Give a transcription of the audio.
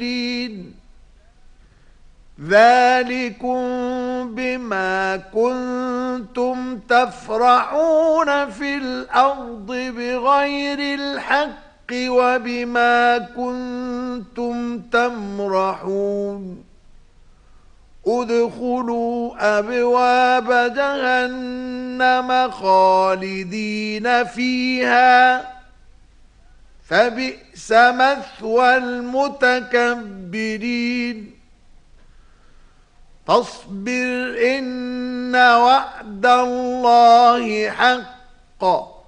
ذلكم بما كنتم تفرحون في الأرض بغير الحق وبما كنتم تمرحون ادخلوا أبواب جهنم خالدين فيها فبئس مثوى المتكبرين فاصبر إن وعد الله حق